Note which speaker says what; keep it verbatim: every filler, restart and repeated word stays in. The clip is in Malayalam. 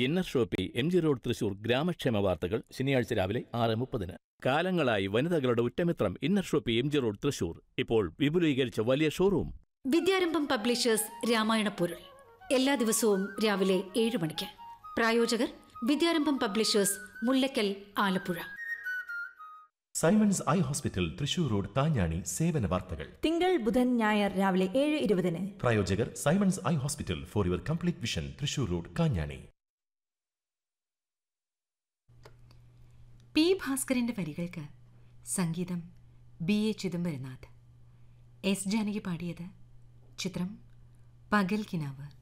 Speaker 1: Inner Shopee M G road Thrissur ഗ്രാമക്ഷേമ വാർത്തകൾ ശനിയാഴ്ച രാവിലെ ആറ് മുപ്പതിന്. കാലങ്ങളായി വനിതകളുടെ ഉറ്റമിത്രം inner Shopee M G road Thrissur. ഇപ്പോൾ വിപുലീകരിച്ച വലിയ ഷോറൂം.
Speaker 2: വിദ്യാരംഭം പബ്ലിഷേഴ്സ് രാമായണ പൊരുൾ എല്ലാ ദിവസവും രാവിലെ ഏഴ് മണിക്ക്. പ്രായോജകർ വിദ്യാരംഭം publishers, Mullakkal, Alappuzha.
Speaker 3: Symons eye hospital Thrissur road താഞ്ഞാണി സേവന വാർത്തകൾ
Speaker 4: തിങ്കൾ ബുധൻ ഞായർ രാവിലെ ഏഴ് ഇരുപതിന്.
Speaker 3: പ്രായോജകർ Symons eye hospital for your complete vision Thrissur road Kanjani.
Speaker 5: P ഭാസ്കരന്റെ വരികൾക്ക് സംഗീതം B A Chidambaranath. S Janaki പാടിയത്. ചിത്രം പകൽ കിനാവ്.